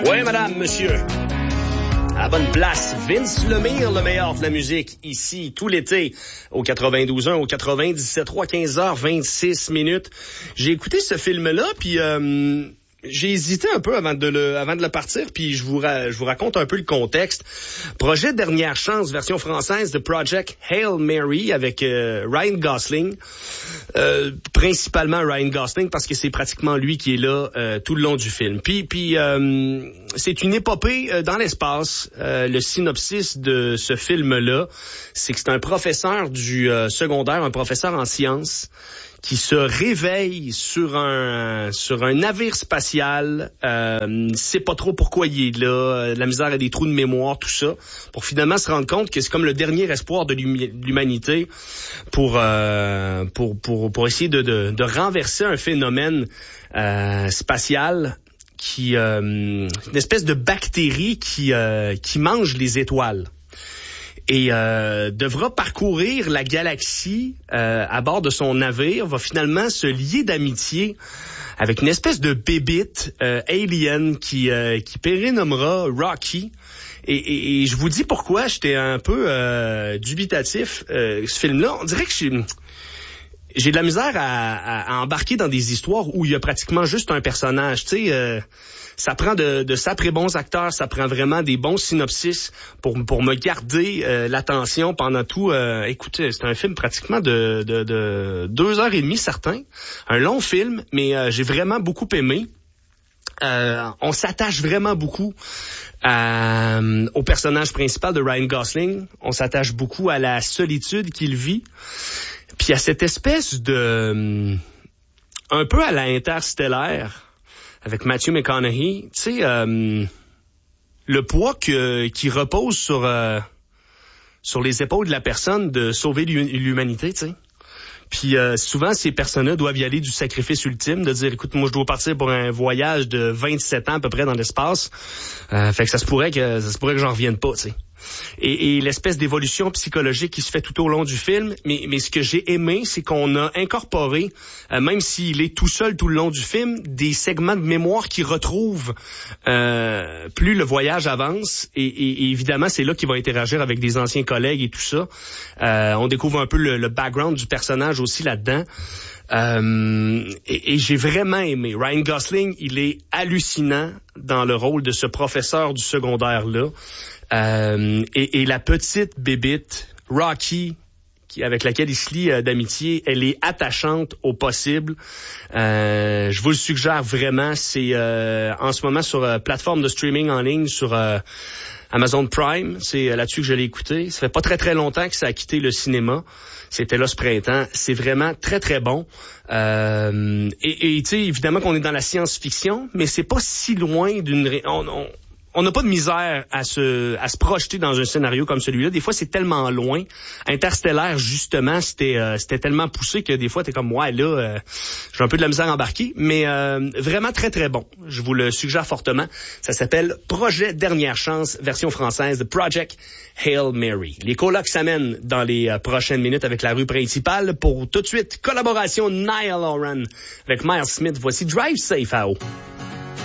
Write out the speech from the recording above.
Oui, madame, monsieur. À la bonne place, Vince Lemire, le meilleur de la musique, ici, tout l'été, au 92.1, au 97.3, 15h26. J'ai écouté ce film-là, puis j'ai hésité un peu avant de le partir, puis je vous raconte un peu le contexte. Projet Dernière Chance, version française de Project Hail Mary avec Ryan Gosling. Principalement Ryan Gosling, parce que c'est pratiquement lui qui est là tout le long du film. Puis c'est une épopée dans l'espace. Le synopsis de ce film-là, c'est que c'est un professeur du secondaire, un professeur en sciences, qui se réveille sur un navire spatial, sait pas trop pourquoi il est là, la misère a des trous de mémoire, tout ça, pour finalement se rendre compte que c'est comme le dernier espoir de l'humanité pour essayer de renverser un phénomène spatial qui une espèce de bactérie qui mange les étoiles. Et devra parcourir la galaxie à bord de son navire, va finalement se lier d'amitié avec une espèce de bébite alien qui prénommera Rocky. Et je vous dis pourquoi j'étais un peu dubitatif. Ce film-là, on dirait que j'ai de la misère à embarquer dans des histoires où il y a pratiquement juste un personnage. Tu sais, ça prend de sacrés bons acteurs, ça prend vraiment des bons synopsis pour me garder l'attention pendant tout. Écoutez, c'est un film pratiquement de 2h30 certain, un long film, mais j'ai vraiment beaucoup aimé. On s'attache vraiment beaucoup au personnage principal de Ryan Gosling. On s'attache beaucoup à la solitude qu'il vit. Puis à cette espèce de... un peu à la Interstellaire, avec Matthew McConaughey, tu sais, le poids qui repose sur les épaules de la personne de sauver l'humanité, tu sais. Puis souvent, ces personnes-là doivent y aller du sacrifice ultime, de dire, écoute, moi, je dois partir pour un voyage de 27 ans à peu près dans l'espace. Fait que ça se pourrait que j'en revienne pas, tu sais. Et l'espèce d'évolution psychologique qui se fait tout au long du film, mais ce que j'ai aimé, c'est qu'on a incorporé, même s'il est tout seul tout le long du film, des segments de mémoire qu'il retrouve plus le voyage avance, et évidemment c'est là qu'il va interagir avec des anciens collègues et tout ça. On découvre un peu le background du personnage aussi là-dedans. Et j'ai vraiment aimé. Ryan Gosling, il est hallucinant dans le rôle de ce professeur du secondaire-là. Et la petite bébite, Rocky, avec laquelle il se lie d'amitié, elle est attachante au possible. Je vous le suggère vraiment. C'est en ce moment sur plateforme de streaming en ligne, sur Amazon Prime. C'est là-dessus que je l'ai écouté. Ça fait pas très très longtemps que ça a quitté le cinéma. C'était là ce printemps. C'est vraiment très très bon. Et tu sais, évidemment qu'on est dans la science-fiction, mais c'est pas si loin on n'a pas de misère à se projeter dans un scénario comme celui-là. Des fois, c'est tellement loin. Interstellaire, justement, c'était tellement poussé que des fois, t'es comme, ouais, là, j'ai un peu de la misère à embarquer. Mais vraiment très, très bon. Je vous le suggère fortement. Ça s'appelle Projet Dernière Chance, version française de Project Hail Mary. Les colocs s'amènent dans les prochaines minutes avec la rue principale. Pour tout de suite, collaboration Niall Horan avec Miles Smith. Voici Drive Safe à eau.